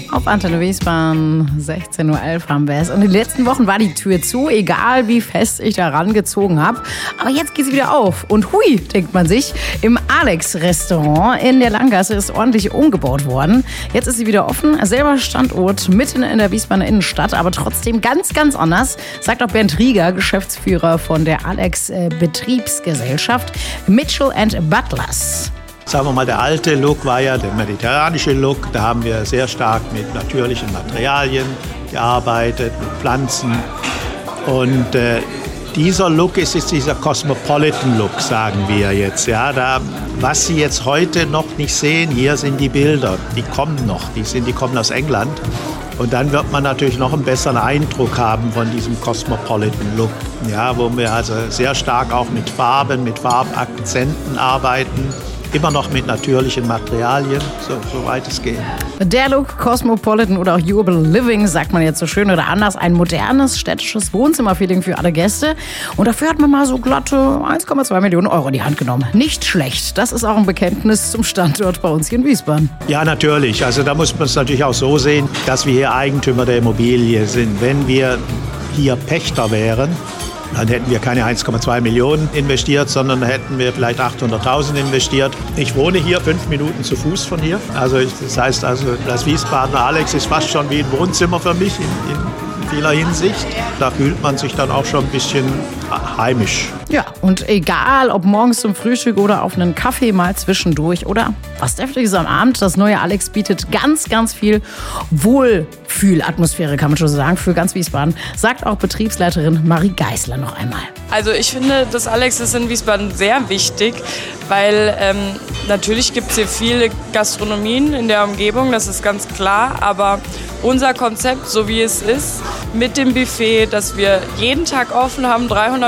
Auf Antenne Wiesbaden, 16.11 Uhr haben wir es. Und in den letzten Wochen war die Tür zu, egal wie fest ich da rangezogen habe. Aber jetzt geht sie wieder auf. Und hui, denkt man sich, im Alex-Restaurant in der Langgasse ist ordentlich umgebaut worden. Jetzt ist sie wieder offen, selber Standort mitten in der Wiesbadener Innenstadt, aber trotzdem ganz, ganz anders, sagt auch Bernd Rieger, Geschäftsführer von der Alex-Betriebsgesellschaft Mitchell & Butlers. Sagen wir mal, der alte Look war ja der mediterranische Look. Da haben wir sehr stark mit natürlichen Materialien gearbeitet, mit Pflanzen. Und dieser Look ist jetzt dieser Cosmopolitan-Look, sagen wir jetzt. Ja, was Sie jetzt heute noch nicht sehen, hier sind die Bilder. Die kommen noch, die kommen aus England. Und dann wird man natürlich noch einen besseren Eindruck haben von diesem Cosmopolitan-Look. Ja, wo wir also sehr stark auch mit Farben, mit Farbakzenten arbeiten. Immer noch mit natürlichen Materialien, soweit es geht. Der Look Cosmopolitan oder auch Urban Living, sagt man jetzt so schön oder anders. Ein modernes städtisches Wohnzimmerfeeling für alle Gäste. Und dafür hat man mal so glatte 1,2 Millionen Euro in die Hand genommen. Nicht schlecht. Das ist auch ein Bekenntnis zum Standort bei uns hier in Wiesbaden. Ja, natürlich. Also da muss man es natürlich auch so sehen, dass wir hier Eigentümer der Immobilie sind. Wenn wir hier Pächter wären, dann hätten wir keine 1,2 Millionen investiert, sondern hätten wir vielleicht 800.000 investiert. Ich wohne hier 5 Minuten zu Fuß von hier. Das heißt, das Wiesbadener Alex ist fast schon wie ein Wohnzimmer für mich in vieler Hinsicht. Da fühlt man sich dann auch schon ein bisschen heimisch. Ja, und egal, ob morgens zum Frühstück oder auf einen Kaffee mal zwischendurch oder was Deftiges am Abend, das neue Alex bietet ganz, ganz viel Wohlfühlatmosphäre, kann man schon sagen, für ganz Wiesbaden, sagt auch Betriebsleiterin Marie Geisler noch einmal. Also ich finde, das Alex ist in Wiesbaden sehr wichtig, weil natürlich gibt es hier viele Gastronomien in der Umgebung, das ist ganz klar, aber unser Konzept, so wie es ist, mit dem Buffet, dass wir jeden Tag offen haben,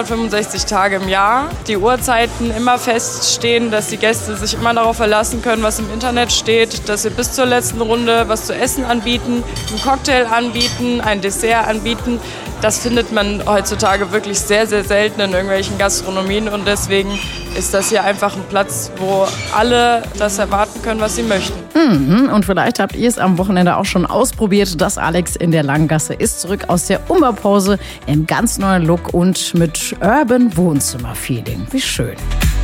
365 Tage im Jahr, die Uhrzeiten immer feststehen, dass die Gäste sich immer darauf verlassen können, was im Internet steht, dass wir bis zur letzten Runde was zu essen anbieten, einen Cocktail anbieten, ein Dessert anbieten. Das findet man heutzutage wirklich sehr, sehr selten in irgendwelchen Gastronomien und deswegen ist das hier einfach ein Platz, wo alle das erwarten können, was sie möchten. Und vielleicht habt ihr es am Wochenende auch schon ausprobiert. Das Alex in der Langgasse ist zurück aus der Umbaupause im ganz neuen Look und mit Urban Wohnzimmer-Feeling. Wie schön.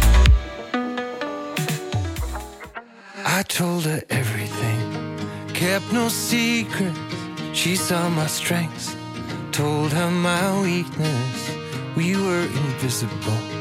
I told her everything, kept no secrets. She saw my strengths, told her my weakness. We were invisible.